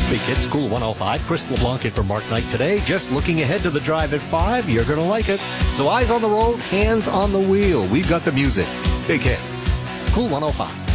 Big Hits, Cool 105. Chris LeBlanc in for Mark Knight today. Just looking ahead to the drive at 5. You're going to like it. So eyes on the road, hands on the wheel. We've got the music. Big Hits, Cool 105.